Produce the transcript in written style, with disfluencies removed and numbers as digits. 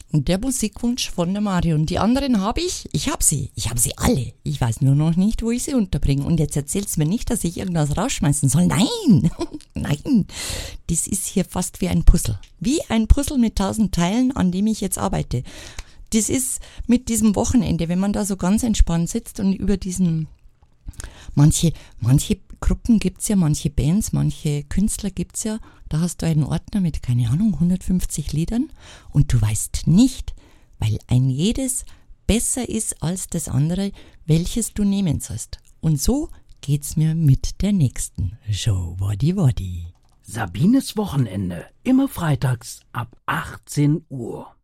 Der Musikwunsch von der Marion. Die anderen habe ich. Ich habe sie alle. Ich weiß nur noch nicht, wo ich sie unterbringe. Und jetzt erzählt's mir nicht, dass ich irgendwas rausschmeißen soll. Nein, nein. Das ist hier fast wie ein Puzzle. Wie ein Puzzle mit 1000 Teilen, an dem ich jetzt arbeite. Das ist mit diesem Wochenende, wenn man da so ganz entspannt sitzt und über diesen... Manche Gruppen gibt's ja, manche Bands, manche Künstler gibt's ja. Da hast du einen Ordner mit, keine Ahnung, 150 Liedern und du weißt nicht, weil ein jedes besser ist als das andere, welches du nehmen sollst. Und so geht's mir mit der nächsten Show Woddy Woddy. Sabines Wochenende, immer freitags ab 18 Uhr.